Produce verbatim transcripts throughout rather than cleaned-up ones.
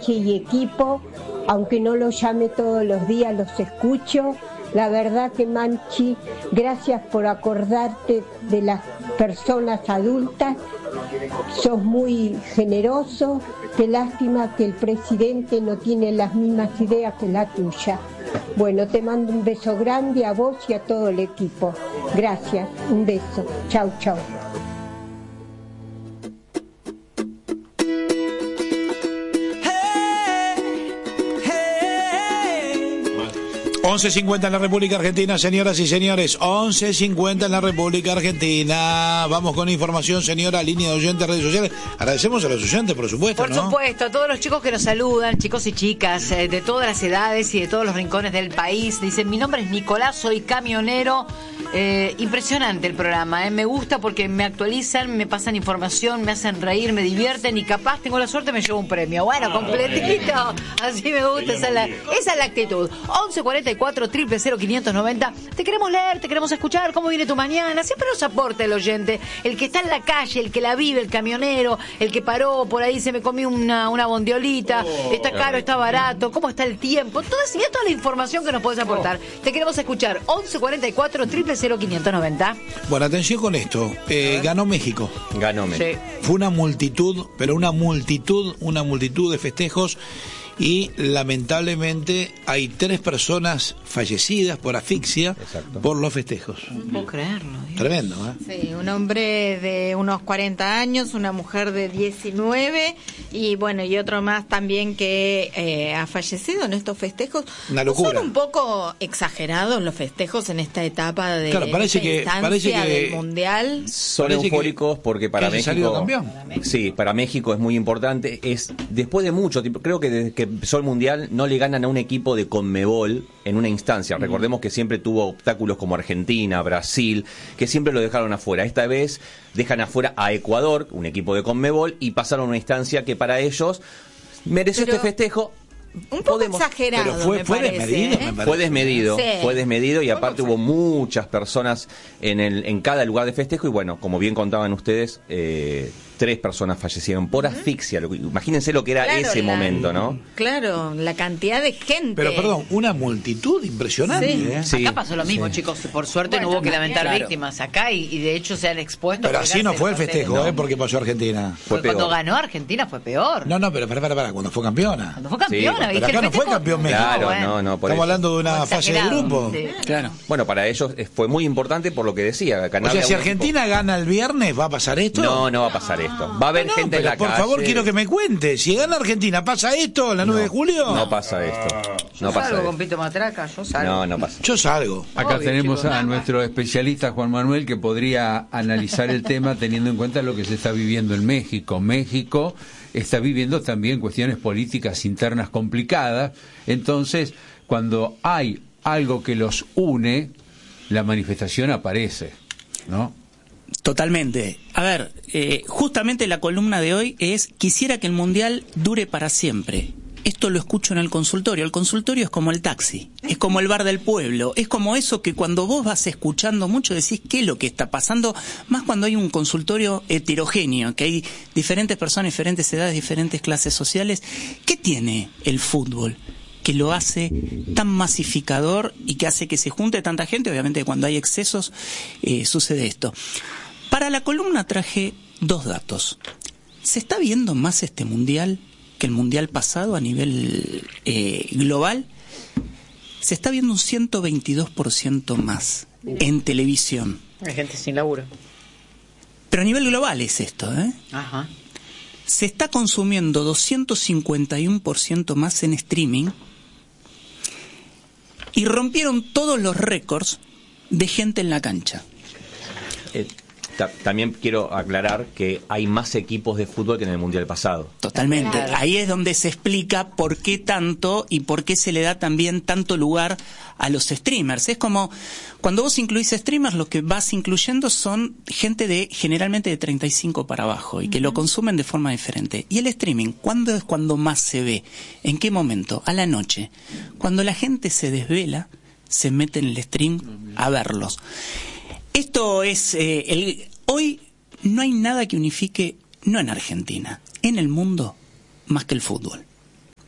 Manchi y equipo, aunque no los llame todos los días, los escucho. La verdad que Manchi, gracias por acordarte de las personas adultas, sos muy generoso, qué lástima que el presidente no tiene las mismas ideas que la tuya. Bueno, te mando un beso grande a vos y a todo el equipo. Gracias, un beso. Chau, chau. once cincuenta en la República Argentina, señoras y señores, once cincuenta en la República Argentina. Vamos con información, señora, línea de oyentes, redes sociales. Agradecemos a los oyentes, por supuesto, Por ¿no? supuesto, a todos los chicos que nos saludan, chicos y chicas, eh, de todas las edades y de todos los rincones del país. Dicen, mi nombre es Nicolás, soy camionero. Eh, impresionante el programa, eh. Me gusta porque me actualizan, me pasan información, me hacen reír, me divierten y capaz tengo la suerte me llevo un premio. Bueno, completito, así me gusta, esa es la, esa es la actitud. once cuarenta y cuatro, cero cero cero, quinientos noventa. Te queremos leer, te queremos escuchar, cómo viene tu mañana. Siempre nos aporta el oyente, el que está en la calle, el que la vive, el camionero, el que paró por ahí, se me comió una, una bondiolita, oh, está caro, está barato, cómo está el tiempo, toda, toda la información que nos puedes aportar. Oh. Te queremos escuchar. once cuarenta y cuatro, cero cero cero, quinientos noventa. Bueno, atención con esto. Eh, ganó México. Ganó México. Sí. Fue una multitud, pero una multitud, una multitud de festejos. Y lamentablemente hay tres personas fallecidas por asfixia. Exacto. Por los festejos. No puedo creerlo. Dios. Tremendo, ¿eh? Sí, un hombre de unos cuarenta años, una mujer de diecinueve y bueno, y otro más también que eh, ha fallecido en estos festejos. Una locura. Son un poco exagerados los festejos en esta etapa de claro, parece esta que, instancia parece que del Mundial. Son eufóricos porque para que México, campeón. Sí, para México es muy importante. Es después de mucho tiempo, creo que desde que empezó el Mundial no le ganan a un equipo de Conmebol en una instancia. Recordemos que siempre tuvo obstáculos como Argentina, Brasil, que siempre lo dejaron afuera. Esta vez dejan afuera a Ecuador, un equipo de Conmebol, y pasaron a una instancia que para ellos mereció Pero... este festejo. Un poco Podemos, exagerado, pero fue, me fue parece, desmedido, ¿eh? me parece. Fue desmedido, Sí. fue desmedido y aparte hubo muchas personas en el en cada lugar de festejo y bueno, como bien contaban ustedes, eh, tres personas fallecieron por asfixia. Lo, imagínense lo que era Claro, ese la, momento, ¿no? Claro, la cantidad de gente. Pero perdón, una multitud impresionante. Sí. ¿eh? Sí. Acá pasó lo mismo, Sí. chicos. Por suerte Bueno, no hubo que lamentar claro. víctimas acá y, y de hecho se han expuesto. Pero así no fue el festejo, No. ¿eh? Porque pasó Argentina. Fue Cuando peor. ganó Argentina fue peor. No, no, pero para, para, para, cuando fue campeona. Cuando fue campeona, Sí, ¿viste? pero acá El no fue festejo- campeón México. Claro, bueno. no, no, por Estamos eso. hablando de una Como fase de exagerado, grupo. sí. Claro. Bueno, para ellos eh, fue muy importante por lo que decía. O ganarle sea, a si un equipo- Argentina gana el viernes, ¿va a pasar esto? No, no va a pasar esto. Va a haber No, gente en pero la por calle. favor, quiero que me cuente. Si gana Argentina, ¿pasa esto el nueve de julio? No pasa esto. Yo No pasa salgo esto. con Pito Matraca, yo salgo. No, no pasa. Yo salgo. Acá Obvio, tenemos chicos. a nuestro especialista Juan Manuel que podría analizar el tema teniendo en cuenta lo que se está viviendo en México. México está viviendo también cuestiones políticas internas complicadas. Entonces, cuando hay algo que los une, la manifestación aparece, ¿no? Totalmente. A ver, eh, justamente la columna de hoy es: quisiera que el Mundial dure para siempre. Esto lo escucho en el consultorio. El consultorio es como el taxi, es como el bar del pueblo, es como eso que cuando vos vas escuchando mucho decís qué es lo que está pasando, más cuando hay un consultorio heterogéneo, que hay diferentes personas, diferentes edades, diferentes clases sociales. ¿Qué tiene el fútbol que lo hace tan masificador y que hace que se junte tanta gente? Obviamente cuando hay excesos eh, sucede esto. Para la columna traje dos datos. ¿Se está viendo más este mundial que el mundial pasado a nivel eh, global? Se está viendo un ciento veintidós por ciento más en televisión. Hay gente sin laburo. Pero a nivel global es esto, ¿eh? Ajá. Se está consumiendo doscientos cincuenta y uno por ciento más en streaming y rompieron todos los récords de gente en la cancha. Eh, ta- también quiero aclarar que hay más equipos de fútbol que en el Mundial pasado. Totalmente. Claro. Ahí es donde se explica por qué tanto y por qué se le da también tanto lugar a los streamers. Es como cuando vos incluís streamers, lo que vas incluyendo son gente de generalmente de treinta y cinco para abajo y que lo consumen de forma diferente. Y el streaming, ¿cuándo es cuando más se ve? ¿En qué momento? A la noche. Cuando la gente se desvela, se mete en el stream a verlos. Esto es eh, el hoy no hay nada que unifique, no en Argentina, en el mundo, más que el fútbol.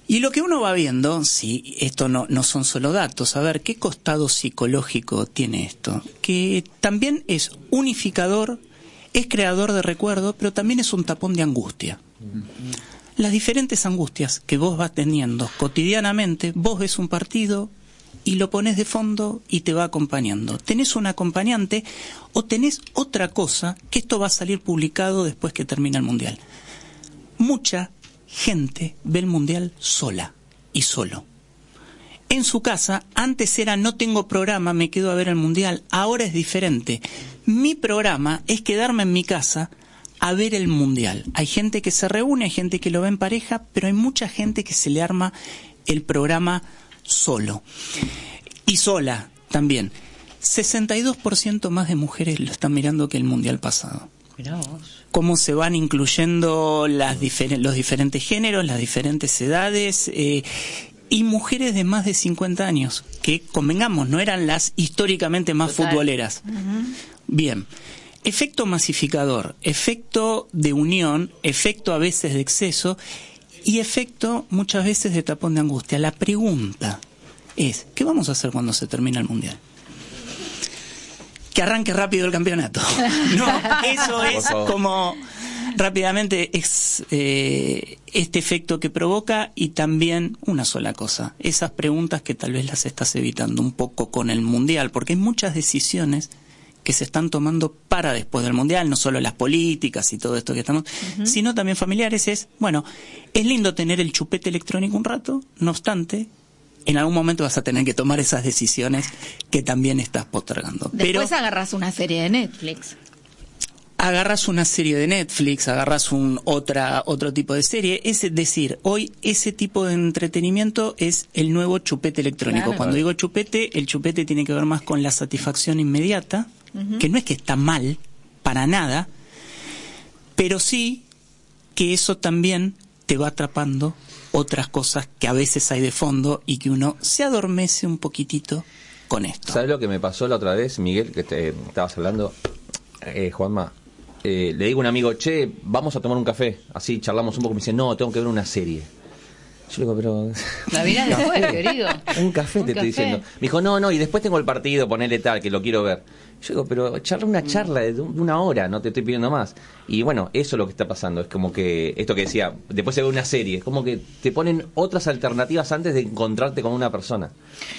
Y lo que uno va viendo, sí, esto no, no son solo datos, a ver, ¿qué costado psicológico tiene esto? Que también es unificador, es creador de recuerdo, pero también es un tapón de angustia. Las diferentes angustias que vos vas teniendo cotidianamente, vos ves un partido y lo pones de fondo y te va acompañando. Tenés un acompañante o tenés otra cosa, que esto va a salir publicado después que termina el Mundial. Mucha gente ve el Mundial sola y solo. En su casa, antes era no tengo programa, me quedo a ver el Mundial, ahora es diferente. Mi programa es quedarme en mi casa a ver el Mundial. Hay gente que se reúne, hay gente que lo ve en pareja, pero hay mucha gente que se le arma el programa solo. Y sola también. sesenta y dos por ciento más de mujeres lo están mirando que el Mundial pasado. Mirá vos. Cómo se van incluyendo las difer- los diferentes géneros, las diferentes edades, eh, y mujeres de más de cincuenta años, que convengamos, no eran las históricamente más Total. futboleras. Uh-huh. Bien, efecto masificador, efecto de unión, efecto a veces de exceso y efecto muchas veces de tapón de angustia. La pregunta es, ¿qué vamos a hacer cuando se termine el Mundial? Que arranque rápido el campeonato. No, eso es como rápidamente es eh, este efecto que provoca, y también una sola cosa, esas preguntas que tal vez las estás evitando un poco con el Mundial, porque hay muchas decisiones que se están tomando para después del Mundial, no solo las políticas y todo esto que estamos, uh-huh. sino también familiares. Es, bueno, es lindo tener el chupete electrónico un rato, no obstante, en algún momento vas a tener que tomar esas decisiones que también estás postergando. Después Pero agarras una serie de Netflix. Agarras una serie de Netflix, agarras un otra otro tipo de serie. Es decir, hoy ese tipo de entretenimiento es el nuevo chupete electrónico. Claro. Cuando digo chupete, el chupete tiene que ver más con la satisfacción inmediata, uh-huh. que no es que está mal, para nada, pero sí que eso también te va atrapando otras cosas que a veces hay de fondo y que uno se adormece un poquitito con esto. ¿Sabes lo que me pasó la otra vez, Miguel, que te estabas hablando? Eh, Juanma, eh, le digo a un amigo, che, vamos a tomar un café, así charlamos un poco. Me dice, no, tengo que ver una serie. Yo le digo, pero... La vida después, querido. Un café, un te café. estoy diciendo. Me dijo, no, no, y después tengo el partido, ponele tal, que lo quiero ver. Yo digo, pero charla una charla de una hora, no te estoy pidiendo más. Y bueno, eso es lo que está pasando. Es como que, esto que decía, después se ve una serie, es como que te ponen otras alternativas antes de encontrarte con una persona.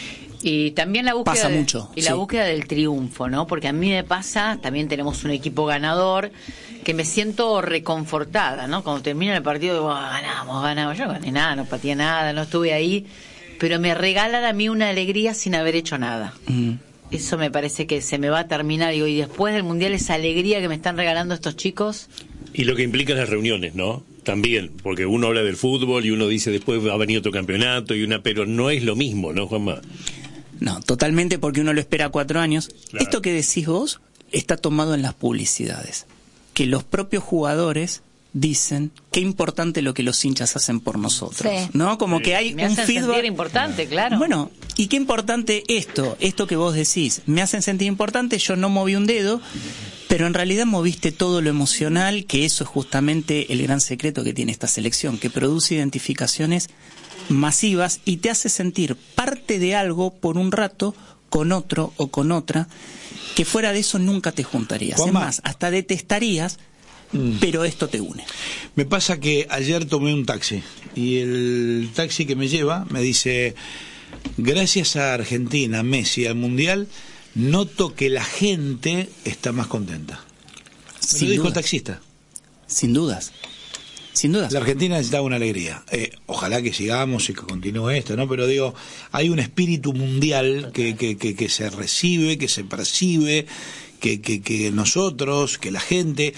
Y también la búsqueda Pasa de- mucho, y sí. la búsqueda del triunfo, ¿no? Porque a mí me pasa, también tenemos un equipo ganador, que me siento reconfortada, ¿no? Cuando termina el partido, digo, "Ah, ganamos, ganamos". Yo no gané nada, no pateé nada, no estuve ahí, pero me regalan a mí una alegría sin haber hecho nada. Mm. Eso me parece que se me va a terminar, digo, y después del Mundial esa alegría que me están regalando estos chicos. Y lo que implican las reuniones, ¿no? También, porque uno habla del fútbol y uno dice después va a venir otro campeonato y una, pero no es lo mismo, ¿no, Juanma? No, totalmente, porque uno lo espera cuatro años. Claro. Esto que decís vos está tomado en las publicidades. Que los propios jugadores dicen qué importante lo que los hinchas hacen por nosotros. Sí. ¿No? Como Sí. que hay Me un hacen feedback. sentir importante, claro. Bueno, y qué importante esto, esto que vos decís. Me hacen sentir importante, yo no moví un dedo, pero en realidad moviste todo lo emocional, que eso es justamente el gran secreto que tiene esta selección, que produce identificaciones masivas y te hace sentir parte de algo por un rato con otro o con otra, que fuera de eso nunca te juntarías. Juanma. Es más, hasta detestarías, pero esto te une. Me pasa que ayer tomé un taxi y el taxi que me lleva me dice, gracias a Argentina, Messi, al Mundial, noto que la gente está más contenta. Me Sin lo dijo el dudas. taxista. Sin dudas. Sin dudas. La Argentina necesitaba una alegría. Eh, ojalá que sigamos y que continúe esto, ¿no? Pero digo, hay un espíritu mundial que, que, que, que se recibe, que se percibe, que, que, que nosotros, que la gente...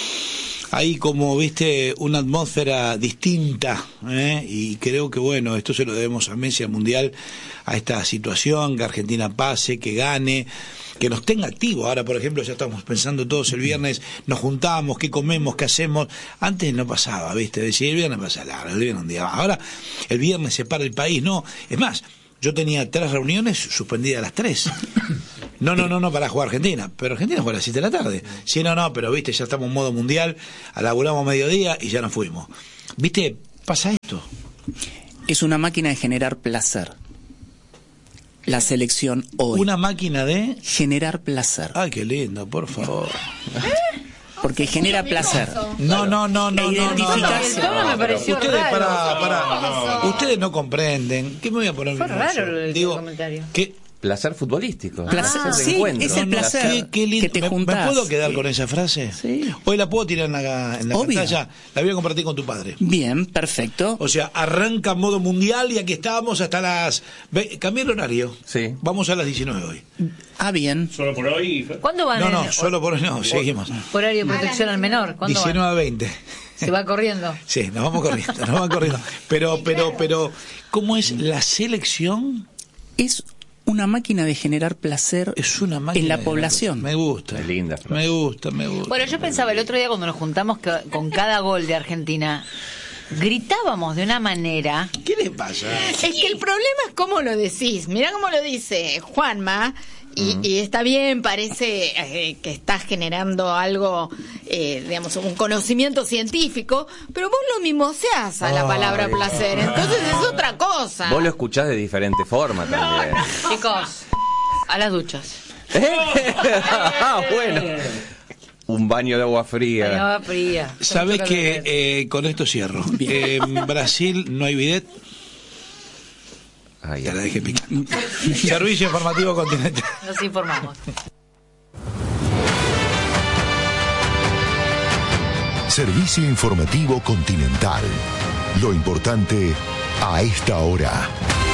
Hay como, viste, una atmósfera distinta, ¿eh? Y creo que, bueno, esto se lo debemos a Messi, al Mundial, a esta situación, que Argentina pase, que gane, que nos tenga activos. Ahora, por ejemplo, ya estamos pensando todos el viernes, nos juntamos, qué comemos, qué hacemos. Antes no pasaba, viste, decía, el viernes pasa largo, el viernes un día más. Ahora, el viernes se para el país, no. Es más, yo tenía tres reuniones suspendidas a las tres. No, no, no, no para jugar Argentina, pero Argentina juega a las siete de la tarde. Sí, no, no, pero viste, ya estamos en modo mundial, laburamos mediodía y ya nos fuimos. Viste, pasa esto. Es una máquina de generar placer. La selección hoy. Una máquina de generar placer. Ay, qué lindo, por favor. Porque genera placer. No, no, no, no, E no, no, no. El tono me pareció Ustedes, raro. para, para, ustedes no comprenden. ¿Qué me voy a poner? Fue nervioso? raro el Digo, comentario. ¿qué? Placer futbolístico. Placer, Ah, sí, encuentro. es el placer. Qué, qué lindo. Que te ¿Me, juntás. ¿Me puedo quedar con esa frase? Sí. Hoy la puedo tirar en la, en la Obvio. pantalla. La voy a compartir con tu padre. Bien, perfecto. O sea, arranca modo mundial y aquí estamos hasta las... ve- Cambié el horario. Sí. Vamos a las diecinueve hoy. Ah, bien. Solo por hoy. ¿Cuándo van No, en no, solo por hoy no, seguimos. horario de protección al menor? ¿Cuándo van? diecinueve a veinte. Se va corriendo. Sí, nos vamos corriendo, nos vamos corriendo. Pero, pero, pero, ¿cómo es la selección? Es una máquina de generar placer Es una máquina en la de- población. Me gusta. Es linda frase. Me gusta, me gusta. Bueno, yo pensaba el otro día cuando nos juntamos que con cada gol de Argentina, gritábamos de una manera. ¿Qué le pasa? Es que el problema es cómo lo decís. Mirá cómo lo dice Juanma. Y, y está bien, parece eh, que estás generando algo, eh, digamos, un conocimiento científico, pero vos lo mimoseás a la Ay. palabra placer, entonces es otra cosa. Vos lo escuchás de diferente forma también. Chicos, a las duchas. Ah, bueno. Un baño de agua fría. Agua fría. ¿Sabes que eh, con esto cierro? En Brasil no hay bidet. Ay, Ya la ay. dejé picar. Servicio informativo continental. Nos informamos. Servicio informativo continental. Lo importante a esta hora.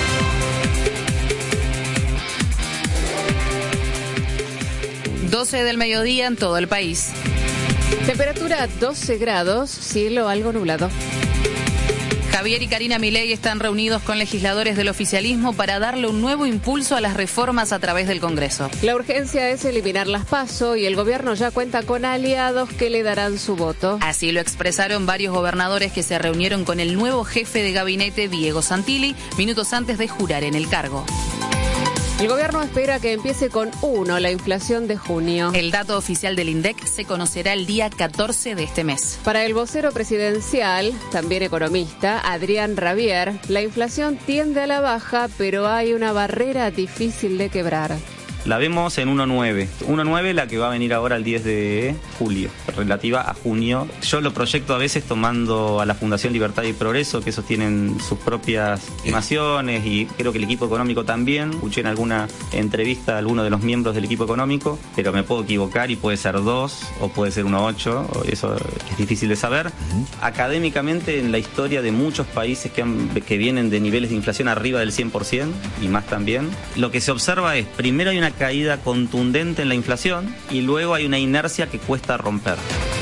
doce del mediodía en todo el país. Temperatura doce grados, cielo algo nublado. Javier y Karina Milei están reunidos con legisladores del oficialismo para darle un nuevo impulso a las reformas a través del Congreso. La urgencia es eliminar las PASO y el gobierno ya cuenta con aliados que le darán su voto. Así lo expresaron varios gobernadores que se reunieron con el nuevo jefe de gabinete, Diego Santilli, minutos antes de jurar en el cargo. El gobierno espera que empiece con uno la inflación de junio. El dato oficial del INDEC se conocerá el día catorce de este mes. Para el vocero presidencial, también economista, Adrián Rabier, la inflación tiende a la baja, pero hay una barrera difícil de quebrar. La vemos en uno coma nueve. uno coma nueve la que va a venir ahora el diez de julio, relativa a junio. Yo lo proyecto a veces tomando a la Fundación Libertad y Progreso, que esos tienen sus propias estimaciones, y creo que el equipo económico también. Escuché en alguna entrevista a alguno de los miembros del equipo económico, pero me puedo equivocar y puede ser dos o puede ser uno coma ocho, eso es difícil de saber. Uh-huh. Académicamente, en la historia de muchos países que, han, que vienen de niveles de inflación arriba del cien por ciento y más también, lo que se observa es, primero hay una caída contundente en la inflación y luego hay una inercia que cuesta romper.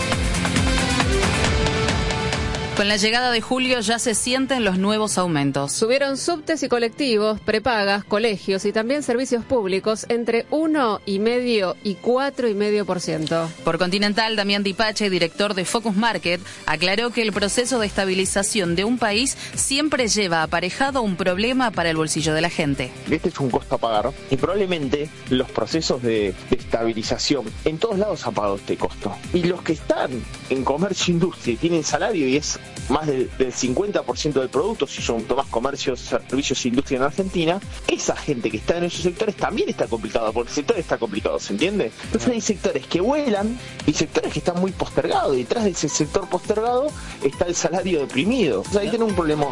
Con la llegada de julio ya se sienten los nuevos aumentos. Subieron subtes y colectivos, prepagas, colegios y también servicios públicos entre uno y medio y cuatro y medio por ciento. Por Continental, Damián Dipache, director de Focus Market, aclaró que el proceso de estabilización de un país siempre lleva aparejado un problema para el bolsillo de la gente. Este es un costo a pagar y probablemente los procesos de, de estabilización en todos lados han pagado este costo. Y los que están en comercio e industria y tienen salario y es más del, del cincuenta por ciento del producto, si son tomás comercios, servicios e industria en Argentina, esa gente que está en esos sectores también está complicada, porque el sector está complicado, ¿se entiende? Entonces hay sectores que vuelan y sectores que están muy postergados, y detrás de ese sector postergado está el salario deprimido. Entonces ahí tenemos un problema.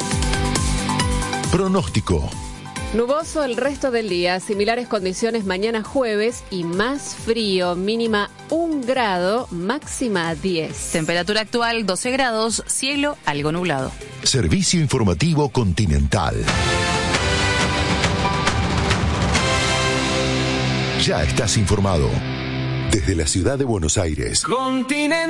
Pronóstico. Nuboso el resto del día, similares condiciones mañana jueves y más frío, mínima un grado, máxima diez. Temperatura actual doce grados, cielo algo nublado. Servicio informativo continental. Ya estás informado. Desde la ciudad de Buenos Aires. Continental.